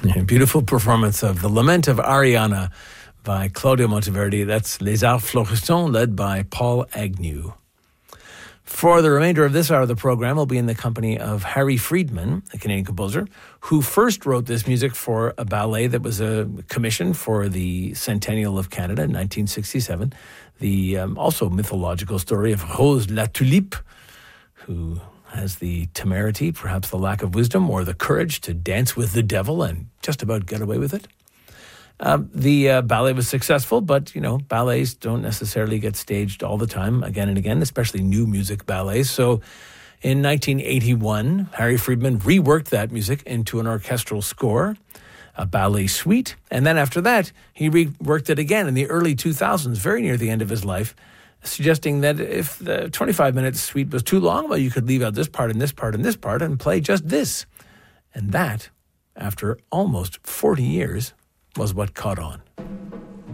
Beautiful performance of The Lament of Ariana by Claudio Monteverdi. That's Les Arts Florissants, led by Paul Agnew. For the remainder of this hour of the program, we'll be in the company of Harry Friedman, a Canadian composer, who first wrote this music for a ballet that was a commission for the Centennial of Canada in 1967. The also mythological story of Rose la Tulipe, who has the temerity, perhaps the lack of wisdom, or the courage to dance with the devil and just about get away with it. The ballet was successful, but, ballets don't necessarily get staged all the time, again and again, especially new music ballets. So in 1981, Harry Friedman reworked that music into an orchestral score, a ballet suite, and then after that, he reworked it again in the early 2000s, very near the end of his life, suggesting that if the 25-minute suite was too long, well, you could leave out this part and this part and this part and play just this. And that, after almost 40 years, was what caught on.